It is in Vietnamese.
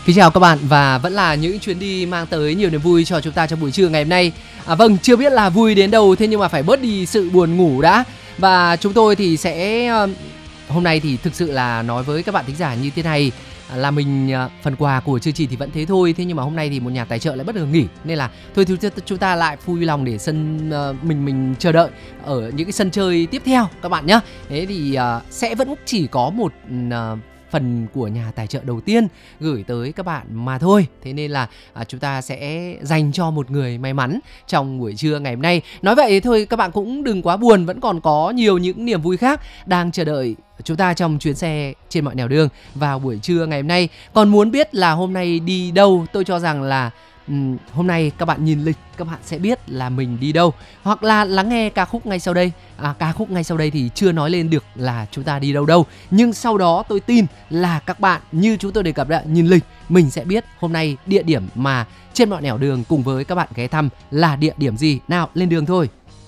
Kính chào các bạn và vẫn là những chuyến đi mang tới nhiều niềm vui cho chúng ta trong buổi trưa ngày hôm nay. Vâng, chưa biết là vui đến đâu, thế nhưng mà phải bớt đi sự buồn ngủ đã. Và chúng tôi thì sẽ hôm nay thì thực sự là nói với các bạn thính giả như thế này, là mình phần quà của chương trình thì vẫn thế thôi. Thế nhưng mà hôm nay thì một nhà tài trợ lại bất ngờ nghỉ, nên là thôi chúng ta lại vui lòng để mình chờ đợi ở những cái sân chơi tiếp theo các bạn nhé. Thế thì sẽ vẫn chỉ có một phần của nhà tài trợ đầu tiên gửi tới các bạn mà thôi. Thế nên là chúng ta sẽ dành cho một người may mắn trong buổi trưa ngày hôm nay. Nói vậy thôi các bạn cũng đừng quá buồn, vẫn còn có nhiều những niềm vui khác đang chờ đợi chúng ta trong chuyến xe trên mọi nẻo đường vào buổi trưa ngày hôm nay. Còn muốn biết là hôm nay đi đâu, tôi cho rằng là hôm nay các bạn nhìn lịch các bạn sẽ biết là mình đi đâu, hoặc là lắng nghe ca khúc ngay sau đây. Ca khúc ngay sau đây thì chưa nói lên được là chúng ta đi đâu, nhưng sau đó tôi tin là các bạn như chúng tôi đề cập đã, nhìn lịch mình sẽ biết hôm nay địa điểm mà trên mọi nẻo đường cùng với các bạn ghé thăm là địa điểm gì. Nào, lên đường thôi.